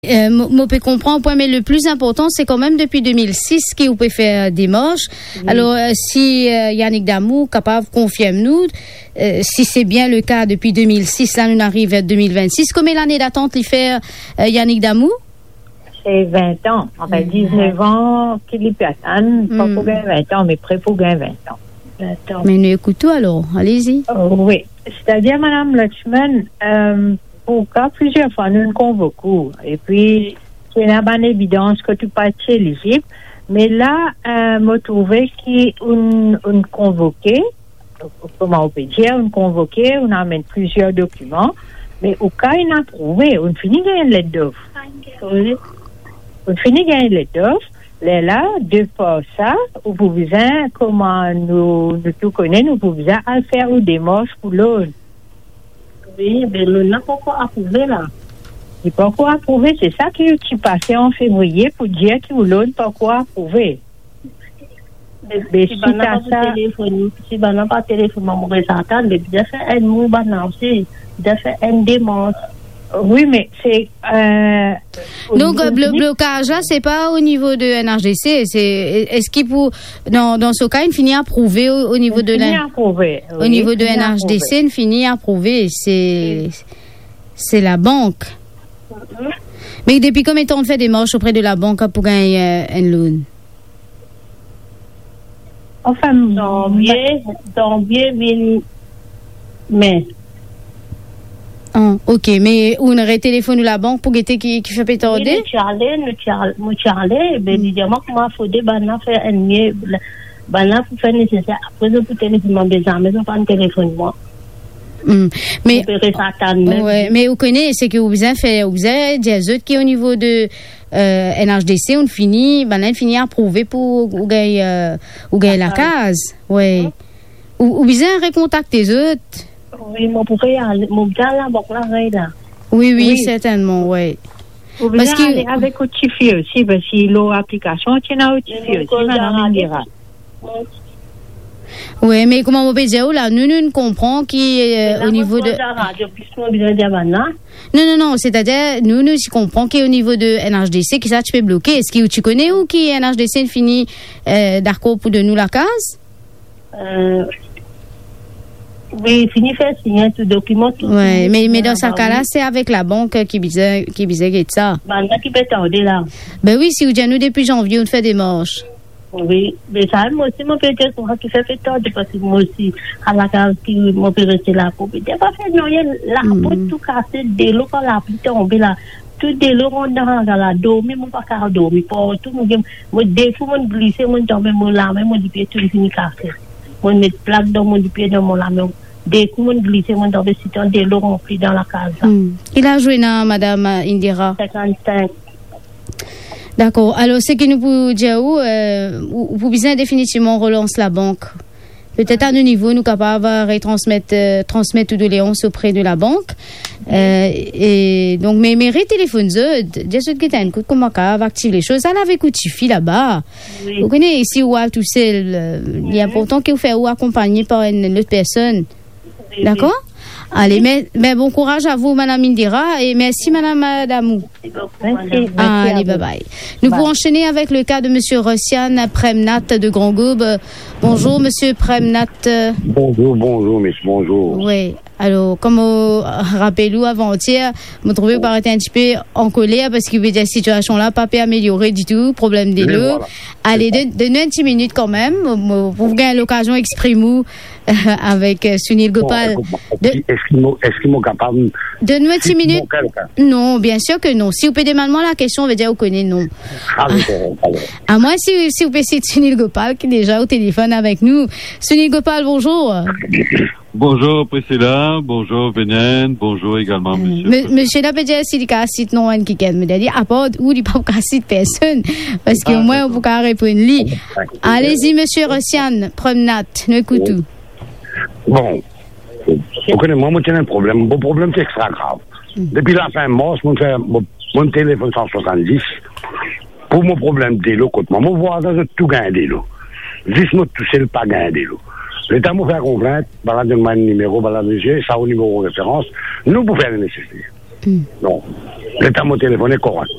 Moi, peut comprendre, mais le plus important, c'est quand même depuis 2006 qu'on peut faire des marches. Oui. Alors, si Yannick Damou capable, confirme-nous, si c'est bien le cas depuis 2006, là, on arrive à 2026. Combien l'année d'attente il fait Yannick Damou? C'est 20 ans. Enfin, 19 ans qu'il y peut attendre. Pas pour gagner 20 ans, mais prêt pour gagner 20 ans. Mais nous écoutons alors. Allez-y. Oui. C'est-à-dire, Madame Lutchman, pourquoi plusieurs fois nous convoquons et puis c'est une bonne évidence que tu pas éligible, mais là me trouvé qu'on convoqué, comment on peut dire, on convoqué, on amène plusieurs documents, mais au cas il a trouvé, on finit gagner une lettre d'offre. On finit gagner une lettre d'offre. Là, de par ça, vous pouvez, comment nous tout connaissons, nous pouvons faire une démarche pour l'autre. Oui, mais le n'a pas encore approuvé là. Il n'est pas encore approuvé, c'est ça qui est passé en février pour dire qu'il ne pas encore approuvé. Mais si on n'a pas téléphone, mon représentant, mais bien fait un mot balancé, bien fait un démarche. Oui, mais c'est... Donc, le blocage, là, c'est pas au niveau de NHDC. Est-ce qu'il pour... Dans ce cas, il finit à prouver au niveau de au niveau de NHDC, il finit à prouver. C'est la banque. Mais depuis combien de temps on fait des marches auprès de la banque pour gagner un loan? Enfin, janvier, mai. Oh, ok, mais on aurait téléphoné la banque pour guetter qui fait pétarder? Oui, nous charlez, mais évidemment, comment il faut faire un mieux, pour faire nécessaire. Après, je peux téléphoner des gens, mais je pas un téléphone, moi. Mais, mais vous connaissez, c'est que vous avez des autres qui au niveau de NHDC, on finit à prouver pour ou gagner la case. Ouais. Ou bien recontacter les autres. Oui, mon pourrait aller, mon gars là, bon là. Oui, certainement, oui. Vous pouvez aller avec Otifi aussi, parce que l'application tient à Otifi aussi, Madame Indira. Oui, mais comment on peut dire là, nous comprenons qu'au niveau de... Non, c'est-à-dire, nous comprenons qu'au niveau de NHDC, qui ça tu peux bloquer. Est-ce que tu connais où qui NHDC finit d'accord pour de nous la case? Oui, fini faire signer tout document. Oui, mais dans ce cas-là, c'est avec la banque qui bizarre ça. Qui peut tarder là. Ben oui, si vous dites nous depuis janvier, on fait des marches. Oui, mais ça, moi aussi, mon père, c'est moi qui fait tarder parce que moi aussi, à la case, mon père restait là pour peut-être pas faire rien, là, pour tout casser, des lots, quand la pluie tombe là. Tout des lots, on a la dormir, mon pas qu'à dormir, pour tout, moi, des fois, moi, glisser, moi, tomber, mon lame, moi, du pied, tout fini cassé. Moi, mettre plaque dans mon pied, dans mon lame. Des coups, on glisse, on dans des lots remplis dans la case. Il a joué dans Madame Indira? 55. D'accord. Alors, c'est que nous pouvons dire où vous pouvez définitivement relance la banque. Peut-être à un niveau, nous capables de transmettre toutes les léonces auprès de la banque. Et donc, mais téléphone, déjà, que t'as un coup de comment active les choses. Ça avec Outifi là-bas. Oui. Vous connaissez ici où tout seul. Il est important que vous fassiez ou accompagné par une autre personne. Oui, d'accord? Oui. Allez, mais bon courage à vous, Madame Indira, et merci, Madame Damou. Merci. Allez, bye. Nous pouvons enchaîner avec le cas de Monsieur Rossian Premnat de Grand Goube. Bonjour, Monsieur Premnat. Bonjour, monsieur, bonjour. Oui. Alors, comme rappelez-vous avant-hier, vous trouvez que vous paraissez un petit peu en colère parce que cette situation-là pas pu améliorer du tout, problème des lots. Voilà. Allez, donne-nous un petit minute quand même, pour vous gagner l'occasion, exprimez-vous avec Sunil Gopal. Est-ce qu'ils m'ont capable... Donne-nous un petit minute. Non, bien sûr que non. Si vous pouvez demander la question, on va dire vous connaissez non. À moi, si vous pouvez citer Sunil Gopal, qui est déjà au téléphone avec nous. Sunil Gopal, bonjour. Bonjour Priscilla, bonjour Vénène, bonjour également monsieur. Monsieur n'a pas dit s'il y a cite non un qui me dit à part où il pas cite personne parce qu'au moins on peut pas répondre lui. Allez-y monsieur Rossian, Premnat, nous écoutons. Bon, vous connaissez moi j'ai un problème, mon problème c'est extra grave. Depuis la fin mars, mon téléphone 170 pour mon problème d'élo côté moi, mon voisin a tout gagné d'élo. Juste moi toucher le pas gagné d'élo. L'État m'a fait complainte, voilà, donne-moi un numéro, voilà, monsieur, ça au numéro de référence, nous pour faire le nécessaire. Non. L'état mon téléphone est correct.